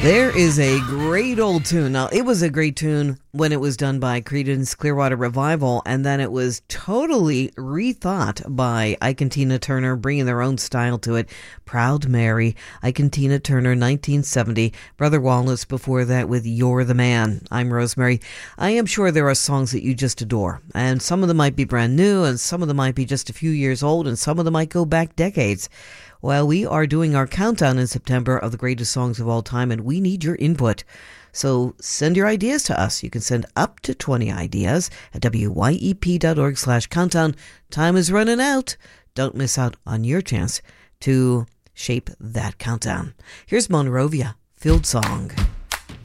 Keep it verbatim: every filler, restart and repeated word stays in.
There is a great old tune. Now, it was a great tune when it was done by Creedence Clearwater Revival, and then it was totally rethought by Ike and Tina Turner, bringing their own style to it. Proud Mary, Ike and Tina Turner, nineteen seventy. Brother Wallace before that with You're the Man. I'm Rosemary. I am sure there are songs that you just adore, and some of them might be brand new, and some of them might be just a few years old, and some of them might go back decades. Well, we are doing our countdown in September of the greatest songs of all time, and we need your input. So send your ideas to us. You can send up to twenty ideas at wyep.org slash countdown. Time is running out. Don't miss out on your chance to shape that countdown. Here's Monrovia, Field Song.